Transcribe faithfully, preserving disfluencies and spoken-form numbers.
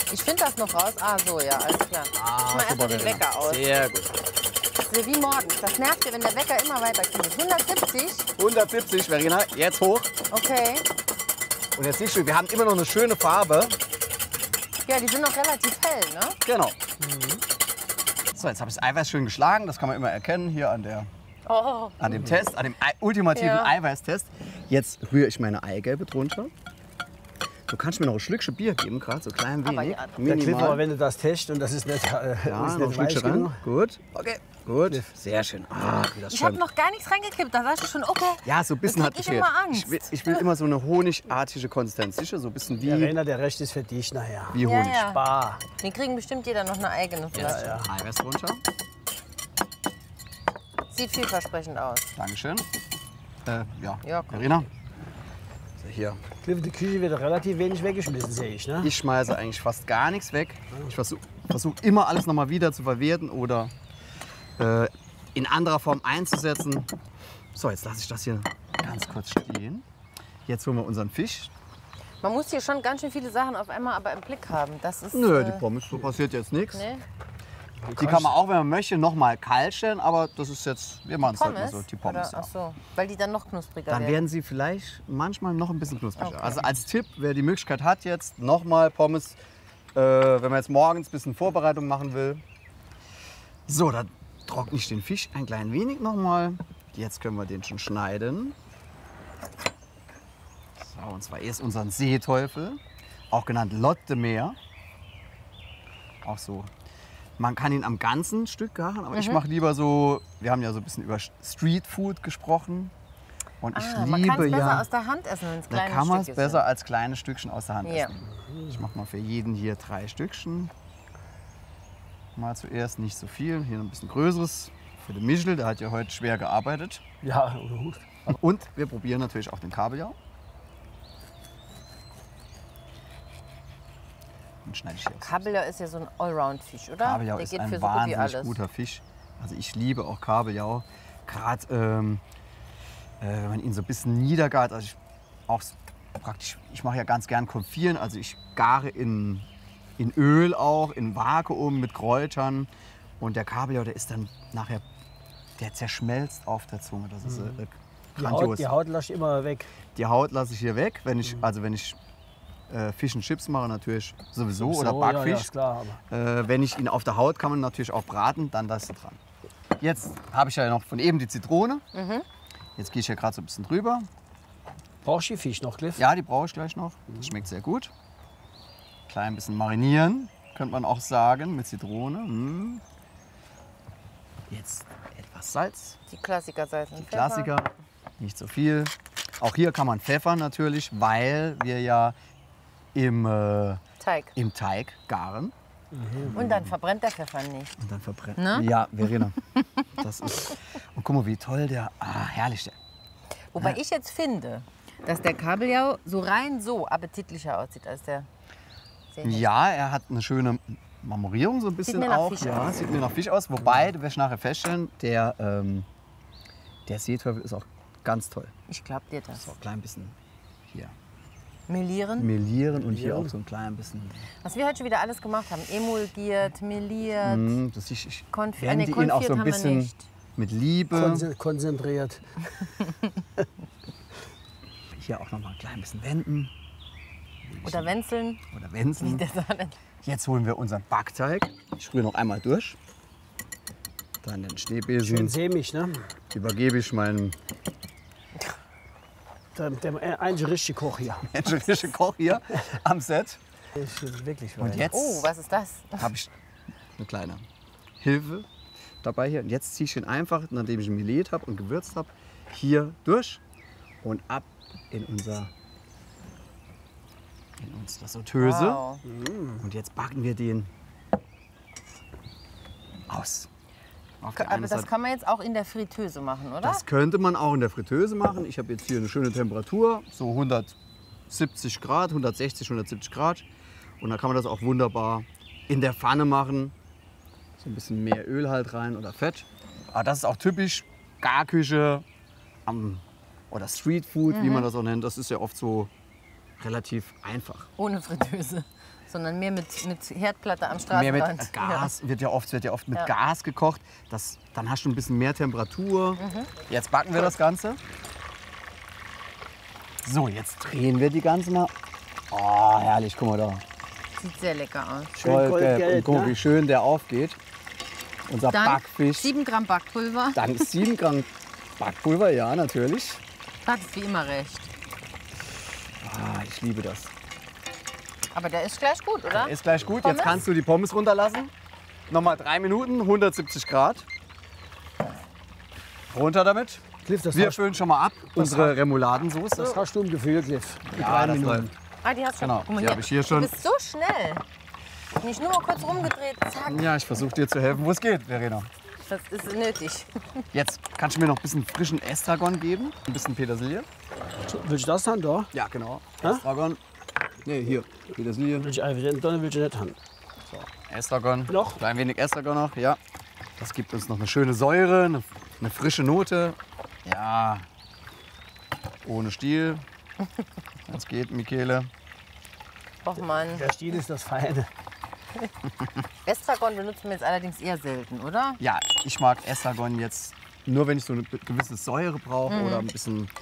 Ich finde das noch raus. Ah, so, ja, alles klar. Ah, Mach mal erstmal den Verena. Wecker aus. Sehr gut. Das ist wie morgens. Das nervt ja, wenn der Wecker immer weiter klingelt. hundertsiebzig? hundertsiebzig, Verena. Jetzt hoch. Okay. Und jetzt siehst du, wir haben immer noch eine schöne Farbe. Ja, die sind noch relativ hell, ne? Genau. So, jetzt habe ich das Eiweiß schön geschlagen. Das kann man immer erkennen hier an, der, Oh. an dem Test, an dem Ei- ultimativen Ja. Eiweißtest. Jetzt rühre ich meine Eigelbe drunter. Du kannst mir noch ein Schlückchen Bier geben, gerade so klein Aber wenig. ja. Der Cliff, aber Minimal. wenn du das testest und das ist nicht, äh, Ja, ist noch ein nicht Schlückchen weiß rein. genug. Gut. Okay. Gut. Sehr schön. Ah, wie das Ich habe schön. noch gar nichts reingekippt. Da sagst du schon, okay. Ja, so ein bisschen Dann hat krieg ich gefehlt. immer Angst. Ich will, ich will immer so eine honigartige Konsistenz. Sicher, so ein bisschen Der wie, Renner, der Recht ist für dich nachher. wie Ja, Honig. ja. Bar. Wir kriegen bestimmt jeder noch eine eigene Flasche. Ja, ja. Eiweiß runter. Sieht vielversprechend aus. Dankeschön. Äh, ja, Ja, komm. Verena. So, hier. Cliff, in der Küche wird relativ wenig weggeschmissen, sehe ich. Ne? Ich schmeiße eigentlich fast gar nichts weg. Ich versuche versuch immer alles noch mal wieder zu verwerten oder äh, in anderer Form einzusetzen. So, jetzt lasse ich das hier ganz kurz stehen. Jetzt holen wir unseren Fisch. Man muss hier schon ganz schön viele Sachen auf einmal aber im Blick haben. Das ist. Nö, die äh, Pommes, so passiert jetzt nichts. Nee. Die kann man auch, wenn man möchte, noch mal kalt stellen. Aber das ist jetzt, wir machen es halt mal Pommes? so, die Pommes. Oder, Ja. ach so, weil die dann noch knuspriger Dann werden. werden sie vielleicht manchmal noch ein bisschen knuspriger. Okay. Also als Tipp, wer die Möglichkeit hat jetzt, noch mal Pommes, äh, wenn man jetzt morgens ein bisschen Vorbereitung machen will. So, dann trockne ich den Fisch ein klein wenig noch mal. Jetzt können wir den schon schneiden. So, und zwar erst unseren Seeteufel, auch genannt Lotte Meer. Auch so. Man kann ihn am ganzen Stück garen, aber ich mache lieber so, wir haben ja so ein bisschen über Streetfood gesprochen. Und ich Ah, man kann liebe es besser ja, aus der Hand essen, wenn es da kleine kann man es Stücke besser sind. als kleine Stückchen aus der Hand Ja. essen. Ich mache mal für jeden hier drei Stückchen. Mal zuerst nicht so viel, hier ein bisschen größeres. Für den Michel, der hat ja heute schwer gearbeitet. Ja, oder Hut. Und wir probieren natürlich auch den Kabeljau. Und schneide ich hier aus. Kabeljau ist ja so ein Allround-Fisch, oder? Kabeljau Der ist geht ein für so gut wie wahnsinnig alles. guter Fisch. Also ich liebe auch Kabeljau. Gerade ähm, äh, wenn man ihn so ein bisschen niedergart. Also ich, auch s- praktisch, ich mache ja ganz gern Konfieren. Also ich gare in, in Öl auch, in Vakuum mit Kräutern. Und der Kabeljau, der ist dann nachher, der zerschmelzt auf der Zunge. Das ist äh, Die grandios. Haut, die Haut lasse ich immer weg. Die Haut lasse ich hier weg, wenn ich, also wenn ich äh, Fish and Chips mache, natürlich sowieso, oder So, ja, ja, Backfisch. ist klar. Aber Äh, wenn ich ihn auf der Haut kann man natürlich auch braten, dann das dran. Jetzt habe ich ja noch von eben die Zitrone. Jetzt gehe ich ja gerade so ein bisschen drüber. brauchst du die Fisch noch, Cliff? Ja, die brauche ich gleich noch. Das schmeckt sehr gut. Klein bisschen marinieren, könnte man auch sagen, mit Zitrone. Mm. Jetzt etwas Salz, Die Klassiker Salz und die Pfeffer. Klassiker, nicht so viel. Auch hier kann man pfeffern natürlich, weil wir ja im, äh, Teig. im Teig garen. Und dann verbrennt der Pfeffer nicht. Und dann verbrennt. Ne? Ja, Verena. Das ist. Und guck mal, wie toll der. Ah, herrlich der. Wobei ich jetzt finde, dass der Kabeljau so rein so appetitlicher aussieht als der Seehecht. Ja, er hat eine schöne Marmorierung so ein bisschen mir nach auch. Fisch Ja, aus. sieht mir nach Fisch aus. Wobei, du wirst nachher feststellen, der, ähm, der Seeteufel ist auch ganz toll. Ich glaub dir das. So ein klein bisschen hier Melieren. melieren und hier auch so ein klein bisschen. Was wir heute schon wieder alles gemacht haben. Emulgiert, meliert, Mm, das ich, ich konf wende nee, ihn auch so konfiert ein haben wir bisschen nicht. mit Liebe. Konze- konzentriert. Hier auch noch mal ein klein bisschen wenden Oder Wenzeln. oder wenzen. Der Sahne. Jetzt holen wir unseren Backteig. Ich rühre noch einmal durch. Dann den Schön Schneebesen. sämig, ne? Übergebe ich meinen Der, der einzige richtige Koch hier. menschlichen Koch hier am Set. Ist wirklich Und weit. jetzt Oh, was ist das? habe ich eine kleine Hilfe dabei hier. Und jetzt ziehe ich ihn einfach, nachdem ich ihn meliert habe und gewürzt habe, hier durch und ab in unser in unsere Sauteuse. Wow. Und jetzt backen wir den aus. Auf der Aber einen das Seite. kann man jetzt auch in der Fritteuse machen, oder? Das könnte man auch in der Fritteuse machen. Ich habe jetzt hier eine schöne Temperatur, so hundertsiebzig Grad, hundertsechzig, hundertsiebzig Grad. Und da kann man das auch wunderbar in der Pfanne machen. So ein bisschen mehr Öl halt rein oder Fett. Aber das ist auch typisch Garküche am, oder Streetfood, wie man das auch nennt. Das ist ja oft so relativ einfach. Ohne Fritteuse. sondern mehr mit, mit Herdplatte am Mehr Straßenrand. mit Gas, wird ja oft, wird ja oft mit Ja. Gas gekocht. Das, dann hast du ein bisschen mehr Temperatur. Jetzt backen wir das Ganze. So, jetzt drehen wir die ganze mal. Oh, herrlich, guck mal da. Ja. Sieht sehr lecker aus. Schön Goldgelb. Und goldgelb, guck mal, ne? wie schön der aufgeht. Unser Dann Backfisch. sieben Gramm Backpulver. Dann sieben Gramm Backpulver, ja, natürlich. Hat wie immer recht. Ah, ich liebe das. Aber der ist gleich gut, oder? Ist gleich gut. Pommes? Jetzt kannst du die Pommes runterlassen. Nochmal drei Minuten, hundertsiebzig Grad. Runter damit. Cliff, das Wir hast, füllen schon mal ab unsere Remouladensauce. das hast du im Gefühl, Cliff. Die Ja, drei das Minuten. läuft. Ah, die hast du schon. Genau, Guck mal die hier. habe ich hier schon. Du bist so schnell. Nicht nur mal kurz rumgedreht, zack. Ja, ich versuche dir zu helfen, wo es geht, Verena. Das ist nötig. Jetzt kannst du mir noch ein bisschen frischen Estragon geben. Ein bisschen Petersilie. Willst du das dann da? Ja, genau. Hä? Estragon. Nee, hier. Petersilie. Will ich einfach, dann will ich nicht haben. Estragon. Noch? Klein wenig Estragon noch, ja. Das gibt uns noch eine schöne Säure, eine, eine frische Note. Ja. Ohne Stiel. Das geht, Michele. Och Mann. Der Stiel ist das Feine. Estragon benutzen wir jetzt allerdings eher selten, oder? Ja, ich mag Estragon jetzt nur, wenn ich so eine gewisse Säure brauche oder ein bisschen